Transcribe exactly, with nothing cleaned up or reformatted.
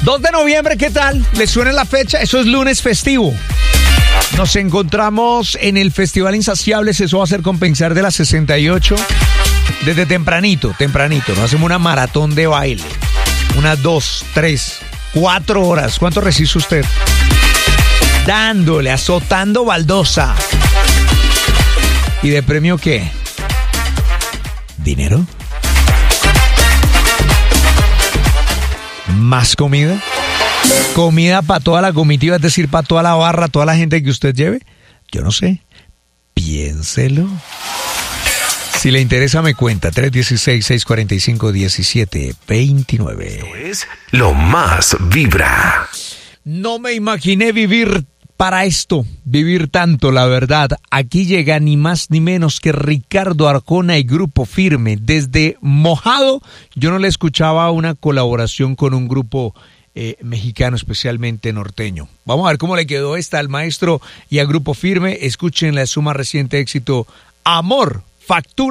dos de noviembre, ¿qué tal? ¿Les suena la fecha? Eso es lunes festivo. Nos encontramos en el Festival Insaciables, eso va a ser compensar de las sesenta y ocho. Desde tempranito, tempranito, nos hacemos una maratón de baile. Unas dos, tres, cuatro horas. ¿Cuánto resiste usted? Dándole, azotando baldosa. ¿Y de premio qué? ¿Dinero? ¿Más comida? ¿Comida para toda la comitiva, es decir, para toda la barra, toda la gente que usted lleve? Yo no sé. Piénselo. Si le interesa, me cuenta. tres uno seis, seis cuatro cinco, uno siete dos nueve. Esto es Lo Más Vibra. No me imaginé vivir para esto, vivir tanto, la verdad. Aquí llega ni más ni menos que Ricardo Arjona y Grupo Firme. Desde Mojado, yo no le escuchaba una colaboración con un grupo eh, mexicano, especialmente norteño. Vamos a ver cómo le quedó esta al maestro y a Grupo Firme. Escuchen la su más reciente éxito, Amor, Factura.